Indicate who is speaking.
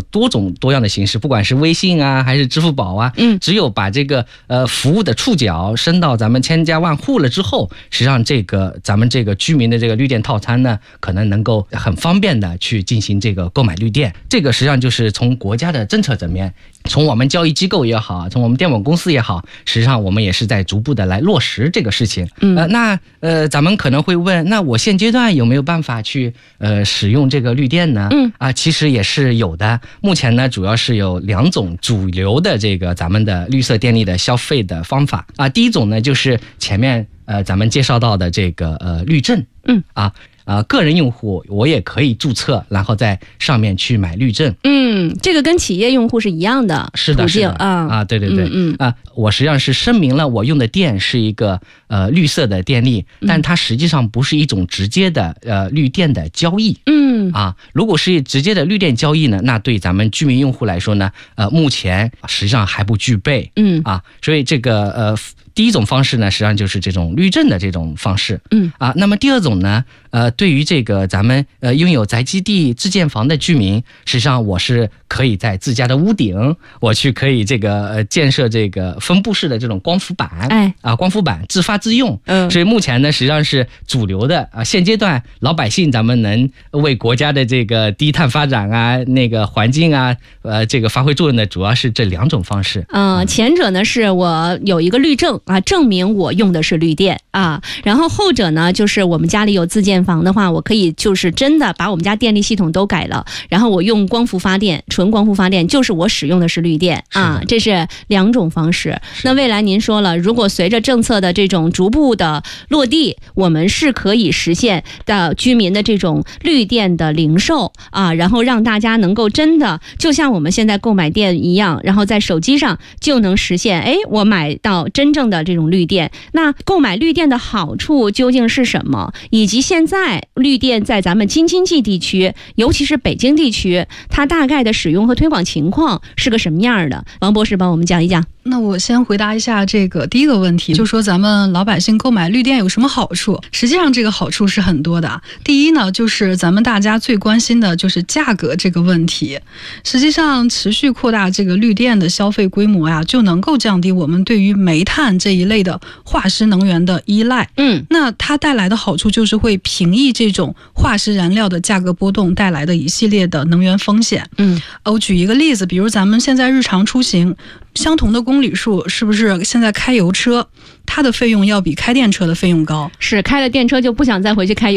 Speaker 1: 多种多样的形式，不管是微信啊还是支付宝啊，只有把这个服务的触角伸到咱们千家万户了之后，实际上这个咱们这个居民的这个绿电套餐呢，可能能够很方便的去进行这个购买绿电。这个实际上就是从国家的政策层面，从我们交易机构也好，从我们电网公司也好，实际上我们也是在逐步的来落实这个事情。咱们可能会问，那我现阶段有没有办法去使用这个绿电呢？其实也是有的。目前呢，主要是有2种主流的这个咱们的绿色电力的消费的方法啊。第一种呢，就是前面咱们介绍到的这个绿证，个人用户我也可以注册，然后在上面去买绿证。
Speaker 2: 这个跟企业用户是一样的途径啊。
Speaker 1: 对对对，我实际上是声明了我用的电是一个绿色的电力，但它实际上不是一种直接的绿电的交易。如果是直接的绿电交易呢，那对咱们居民用户来说呢，目前实际上还不具备。所以这个第一种方式呢，实际上就是这种绿证的这种方式。那么第二种呢，对于这个咱们拥有宅基地自建房的居民，实际上我是可以在自家的屋顶，我去可以这个建设这个分布式的这种光伏板，光伏板自发自用。所以目前呢，实际上是主流的现阶段老百姓咱们能为国家的这个低碳发展啊，那个环境啊，这个发挥作用的主要是这2种方式。
Speaker 2: 前者呢是我有一个绿证证明我用的是绿电然后后者呢，就是我们家里有自建房的话，我可以就是真的把我们家电力系统都改了，然后我用光伏发电，纯光伏发电，就是我使用的是绿电这是2种方式。那未来您说了，如果随着政策的这种逐步的落地，我们是可以实现的居民的这种绿电的零售然后让大家能够真的就像我们现在购买电一样，然后在手机上就能实现我买到真正的这种绿电。那购买绿电的好处究竟是什么？以及现在绿电在咱们京津冀地区，尤其是北京地区，它大概的使用和推广情况是个什么样的？王博士帮我们讲一讲。
Speaker 3: 那我先回答一下这个第一个问题，就说咱们老百姓购买绿电有什么好处？实际上这个好处是很多的。第一呢，就是咱们大家最关心的就是价格这个问题。实际上持续扩大这个绿电的消费规模就能够降低我们对于煤炭这一类的化石能源的依赖。那它带来的好处就是会平抑这种化石燃料的价格波动带来的一系列的能源风险。我举一个例子，比如咱们现在日常出行，相同的公里数，是不是现在开油车它的费用要比开电车的费用高？
Speaker 2: 是，开了电车就不想再回去开油